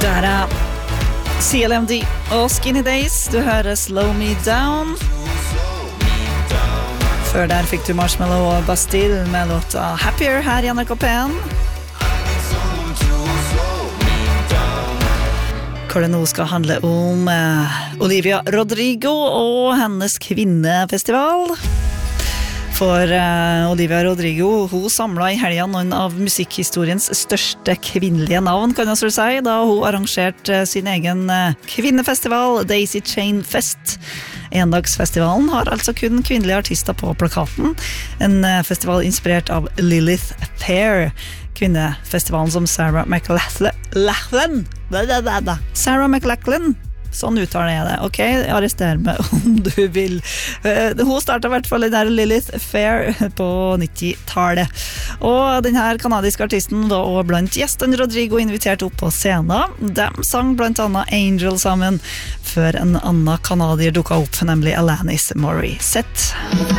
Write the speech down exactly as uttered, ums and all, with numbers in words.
Der er C L M D og Skinny Days. Du hører Slow Me Down. Før der fikk du Marshmallow og Bastille med låta Happier her i N R K P en. Hvor det nå skal handle om eh, Olivia Rodrigo og hennes kvinnefestival. For uh, Olivia Rodrigo, hun samlet i helgen noen av musikkhistoriens største kvinnelige navn, kan jeg så si, da hun arrangerte uh, sin egen uh, kvinnefestival, Daisy Chain Fest. Endagsfestivalen har altså kun kvinnelige artister på plakaten. En uh, festival inspirert av Lilith Fair, kvinnefestivalen som Sarah McLachlan, Sarah McLachlan, sånn uttaler jeg det. Ok, arrester meg om du vil. Uh, hun startet i hvert fall i der Lilith Fair på nittitallet. Og denne kanadiske artisten var også blant gjestene Rodrigo inviterte opp på scenen. De sang blant annet Angel sammen, før en annen kanadier dukket opp, nemlig Alanis Morissette.